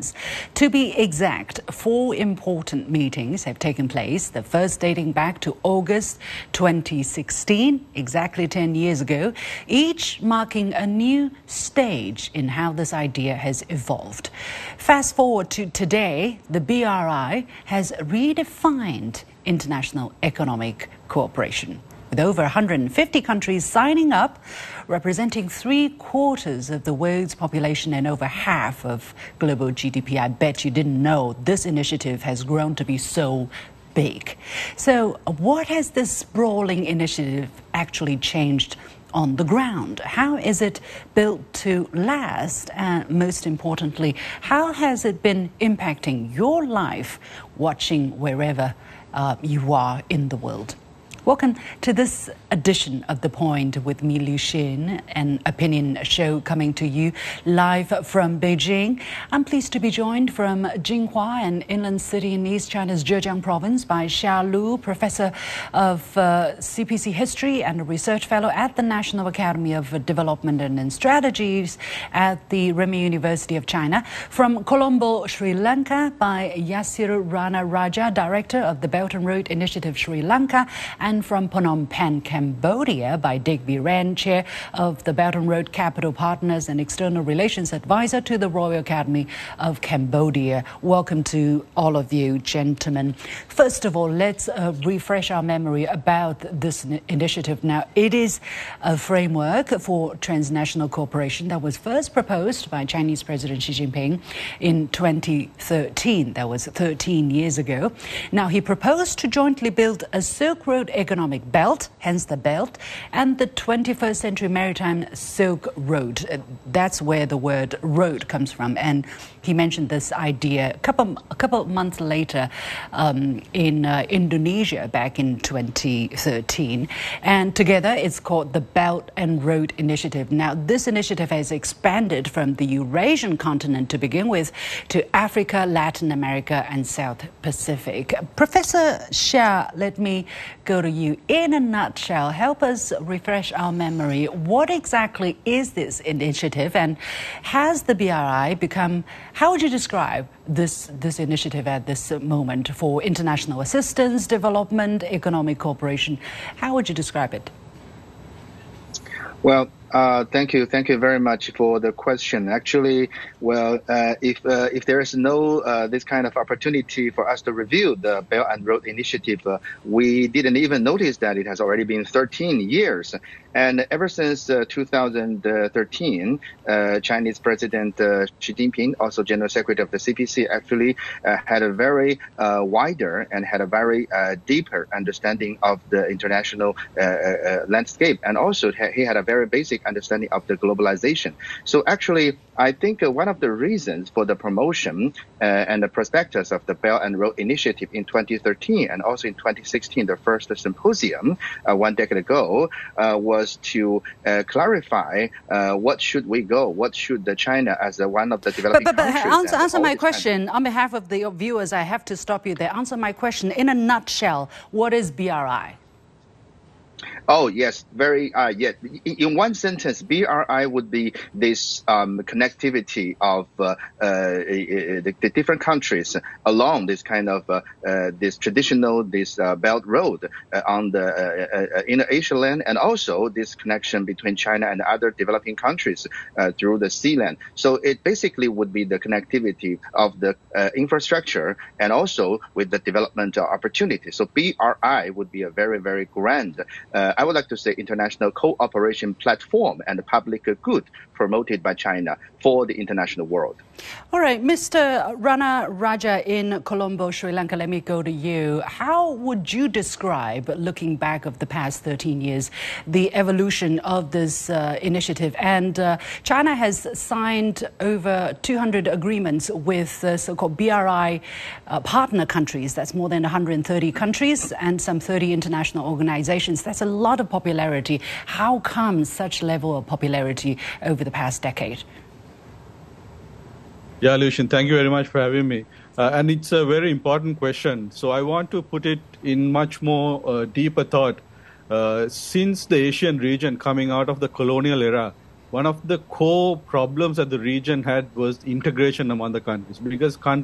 months. To be exact, 4 important meetings have taken place, the first dating back to August 2016, exactly 10 years ago, each marking a new stage in how this idea has evolved. Fast forward to today, the BRI has redefined international economic cooperation, with over 150 countries signing up, representing 3/4 of the world's population and over half of global GDP. I bet you didn't know this initiative has grown to be so big. So what has this sprawling initiative actually changed on the ground? How is it built to last? And most importantly, how has it been impacting your life watching wherever you are in the world? Welcome to this edition of The Point with me, Liu Xin, an opinion show coming to you live from Beijing. I'm pleased to be joined from Jinhua, an inland city in East China's Zhejiang province, by Xia Lu, professor of CPC history and a research fellow at the National Academy of Development and Strategies at the Renmin University of China. From Colombo, Sri Lanka, by Yasir Rana Raja, director of the Belt and Road Initiative Sri Lanka, and from Phnom Penh, Cambodia, by Dick Viren, chair of the Belt and Road Capital Partners and external relations advisor to the Royal Academy of Cambodia. Welcome to all of you, gentlemen. First of all, let's refresh our memory about this initiative. Now, it is a framework for transnational cooperation that was first proposed by Chinese President Xi Jinping in 2013. That was 13 years ago. Now, he proposed to jointly build a Silk Road economic belt, hence the belt, and the 21st century maritime Silk Road. That's where the word road comes from. And he mentioned this idea a couple months later in Indonesia back in 2013. And together it's called the Belt and Road Initiative. Now, this initiative has expanded from the Eurasian continent to begin with to Africa, Latin America, and South Pacific. Professor Xia, let me go to you. In a nutshell, help us refresh our memory. What exactly is this initiative, and has the BRI become, how would you describe this initiative at this moment for international assistance, development, economic cooperation? How would you describe it? Well, thank you very much for the question. Actually, well, if there is no this kind of opportunity for us to review the Belt and Road Initiative, we didn't even notice that it has already been 13 years. And ever since 2013, Chinese President Xi Jinping, also General Secretary of the CPC, actually had a very wider and had a very deeper understanding of the international landscape. And also he had a very basic understanding of the globalization. So actually, I think one of the reasons for the promotion and the prospectus of the Belt and Road Initiative in 2013 and also in 2016, the first symposium 1 decade ago, was to clarify what should we go, what should China as one of the developing countries. Answer my question. On behalf of the viewers, I have to stop you there. Answer my question. In a nutshell, what is BRI? Oh, yes, yes. In one sentence, BRI would be this connectivity of the different countries along this kind of this traditional belt road on the inner Asia land, and also this connection between China and other developing countries through the sea land. So it basically would be the connectivity of the infrastructure and also with the development opportunity. So BRI would be a very, very grand I would like to say international cooperation platform and public good promoted by China for the international world. All right, Mr. Rana Raja in Colombo, Sri Lanka, let me go to you. How would you describe, looking back of the past 13 years, the evolution of this initiative? And China has signed over 200 agreements with so-called BRI partner countries. That's more than 130 countries and some 30 international organizations. That's a lot of popularity. How come such level of popularity over the past decade? Yeah, Liu Xin, thank you very much for having me. And it's a very important question. So I want to put it in much more deeper thought. Since the Asian region coming out of the colonial era one of the core problems that the region had was integration among the countries, because